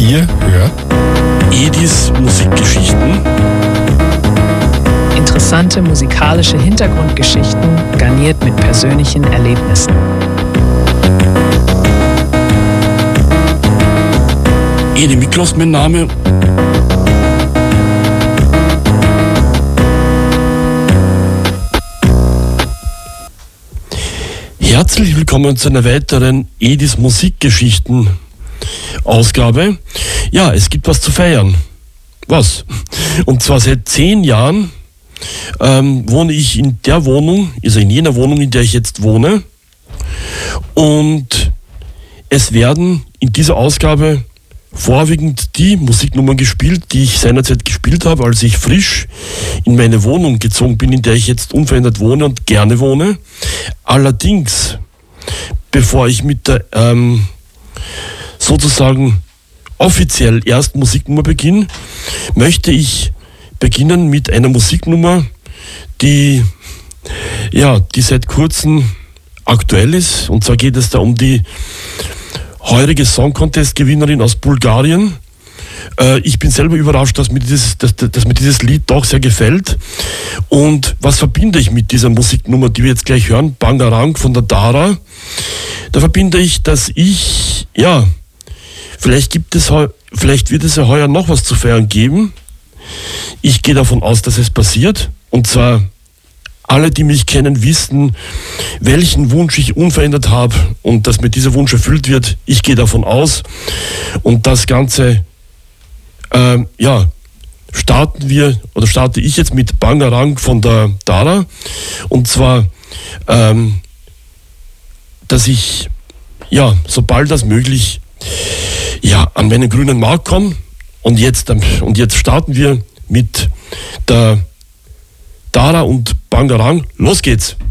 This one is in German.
Ihr hört Edis Musikgeschichten. Interessante musikalische Hintergrundgeschichten, garniert mit persönlichen Erlebnissen. Edi Miklos mein Name. Herzlich willkommen zu einer weiteren Edis Musikgeschichten Ausgabe. Ja, es gibt was zu feiern. Was? Und zwar seit 10 Jahren wohne ich in der Wohnung, also in jener Wohnung, in der ich jetzt wohne. Und es werden in dieser Ausgabe vorwiegend die Musiknummern gespielt, die ich seinerzeit gespielt habe, als ich frisch in meine Wohnung gezogen bin, in der ich jetzt unverändert wohne und gerne wohne. Allerdings, bevor ich mit der sozusagen offiziell ersten Musiknummer beginne, möchte ich beginnen mit einer Musiknummer, die seit kurzem aktuell ist. Und zwar geht es da um die heurige Song Contest Gewinnerin aus Bulgarien. Ich bin selber überrascht, dass mir dieses Lied doch sehr gefällt. Und was verbinde ich mit dieser Musiknummer, die wir jetzt gleich hören, Bangarang von der Dara? Da verbinde ich, dass ich, vielleicht wird es ja heuer noch was zu feiern geben. Ich gehe davon aus, dass es passiert. Und zwar alle, die mich kennen, wissen, welchen Wunsch ich unverändert habe und dass mir dieser Wunsch erfüllt wird. Ich gehe davon aus. Und das Ganze, starte ich jetzt mit Bangarang von der Dara. Und zwar, dass ich, sobald als möglich, an meinen grünen Markt komme. Und jetzt starten wir mit der Dara und Bangarang. Los geht's!